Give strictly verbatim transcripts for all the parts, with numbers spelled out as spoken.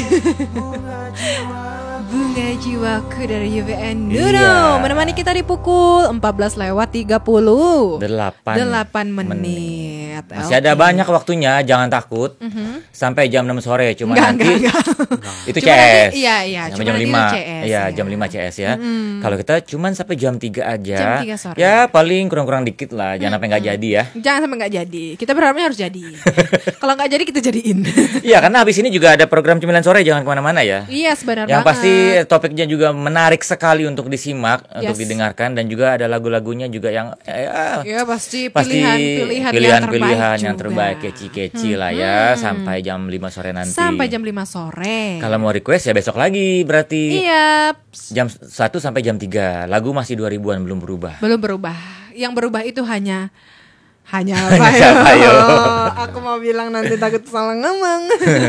Bunga Jiwaku dari U V N Nuno Iya. menemani kita di pukul empat belas lewat tiga puluh delapan menit. Masih Oke. ada banyak waktunya, jangan takut. Mhm. Sampai jam enam sore cuma Enggak, nanti enggak, enggak. itu Cuma C S. nanti- iya, iya, Sampai cuma jam nanti lima. itu C S, Iya, iya. jam lima C S ya. Mm-mm. Kalau kita cuman sampai jam tiga aja. Jam tiga sore. Ya, paling kurang-kurang dikit lah, jangan sampai nggak jadi ya. Jangan sampai nggak jadi. Kita berharapnya harus jadi. Kalau nggak jadi kita jadiin. Iya, karena habis ini juga ada program Cemilan Sore, jangan kemana-mana ya. Iya, sebenarnya Yang banget. pasti topiknya juga menarik sekali untuk disimak, untuk Yes. didengarkan, dan juga ada lagu-lagunya juga yang ya, Ya pasti pasti pilihan-pilihan yang pilihan-pilihan terbaik yang juga. terbaik, keci-keci lah ya, sampai jam lima sore nanti. Sampai jam lima sore. Kalau mau request ya besok lagi berarti. Iya, Jam satu sampai jam tiga. Lagu masih dua ribuan belum berubah. belum berubah. Yang berubah itu hanya hanya Hanya apa ya? siapa, yo? Aku mau bilang nanti takut salah ngomong.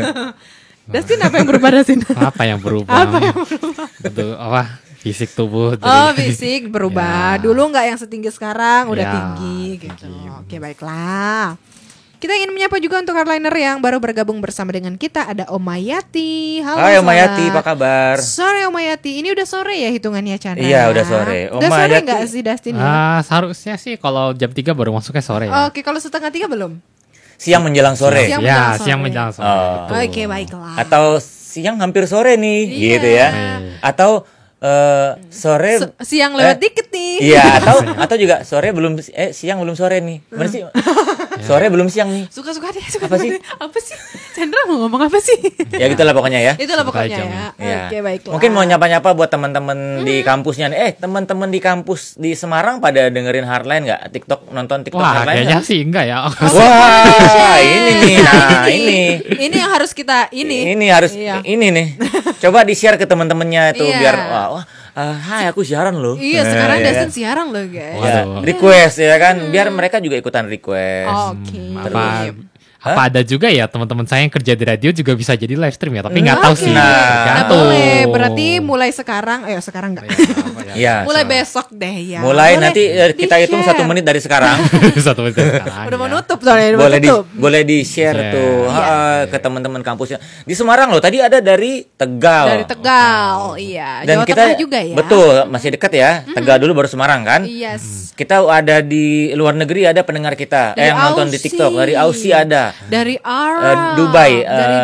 Dastin, apa yang berubah, Dastin? Apa yang berubah? Apa yang berubah? Betul, apa? Fisik tubuh. Oh, dari- fisik berubah. Ya. Dulu nggak yang setinggi sekarang, udah Ya, tinggi gitu. tinggi. Oke, baiklah. Kita ingin menyapa juga untuk hardliner yang baru bergabung bersama dengan kita. Ada Omayati. Halo, Hai selamat Omayati, apa kabar? Sore Omayati. Ini udah sore ya hitungannya, Chandra? Iya, udah sore. Udah sore Omayati- nggak sih, Dustin? ya? Ah, seharusnya sih kalau jam tiga baru masuknya sore ya. Oke, kalau setengah tiga belum? Siang menjelang sore. Siang ya, menjelang sore. siang menjelang sore. Oh. betul. Oke, baiklah. Atau siang hampir sore nih, Iya. gitu ya. Iya. Atau eh, sore Se- siang lewat eh, dikit nih. Iya, atau atau juga sore belum eh siang belum sore nih. Bener sih? Sore belum siang nih. Suka-suka deh, suka Apa sih? Apa sih? Chandra mau ngomong apa sih? Ya gitulah pokoknya ya. Itulah Suka pokoknya aja, ya. Iya. Oke, baiklah. Mungkin mau nyapa-nyapa buat teman-teman di kampusnya nih. Eh, teman-teman di kampus di Semarang pada dengerin Hardline nggak? TikTok, nonton TikTok Wah, Hardline kayaknya nggak? sih enggak ya. Wah, ini nih. Nah, ini. Ini yang harus kita ini. Ini harus Iya. ini nih. Coba di-share ke teman-temannya tuh Iya. biar wah, wah eh, hai aku siaran loh. Iya, Nah, sekarang ya Dustin kan? siaran loh, guys. Ya, Waduh. request ya kan, biar mereka juga ikutan request. Oke. apa apa ada juga ya teman-teman saya yang kerja di radio juga bisa jadi live stream ya, tapi nggak tahu Oke. sih. Nah, Nah, Tergantung. boleh. Berarti mulai sekarang, ayo sekarang enggak. Iya. Mulai besok deh ya. Mulai Boleh nanti eh, kita hitung di-share. satu menit dari sekarang. Satu menit sekarang. Udah mau ya. nutup soalnya, udah mau boleh di tutup. boleh di share Share. tuh Iya. ha, ke teman-teman kampusnya di Semarang loh. Tadi ada dari Tegal. Dari Tegal, iya. Dan Jawa kita Tengah juga ya. betul masih dekat ya. Tegal dulu baru Semarang kan. Yes. Kita ada di luar negeri ada pendengar kita Dari eh, yang nonton di Aussie. TikTok dari Aussie ada. Dari Eh, Arab. Dubai, Dari eh,